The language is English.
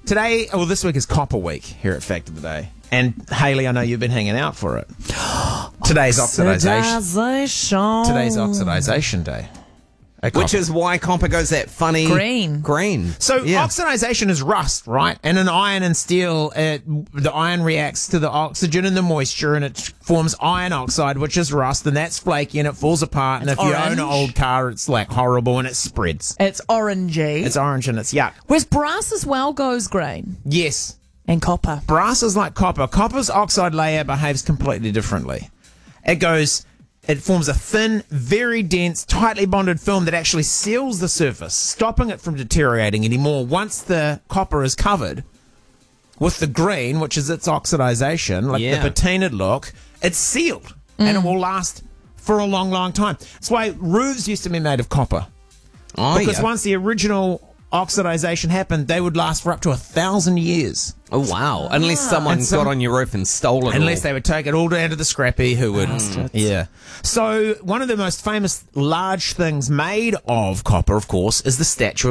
this week is Copper Week here at Fact of the Day. And Hayley, I know you've been hanging out for it. Today's oxidization. Today's oxidization day. Which is why copper goes that funny green. So oxidization is rust, right? And in iron and steel, the iron reacts to the oxygen and the moisture, and it forms iron oxide, which is rust, and that's flaky and it falls apart. And if you own an old car, it's like horrible and it spreads. It's orangey. It's orange and it's yuck. Whereas brass as well goes green. Yes. And copper. Brass is like copper. Copper's oxide layer behaves completely differently. It forms a thin, very dense, tightly bonded film that actually seals the surface, stopping it from deteriorating anymore. Once the copper is covered with the green, which is its oxidization, like the patinaed look, it's sealed and it will last for a long, long time. That's why roofs used to be made of copper. Because once the original oxidization happened, they would last for up to 1,000 years. Oh, wow. Unless someone got on your roof and stole it. Unless they would take it all down to the scrappy who would... So one of the most famous large things made of copper, of course, is the Statue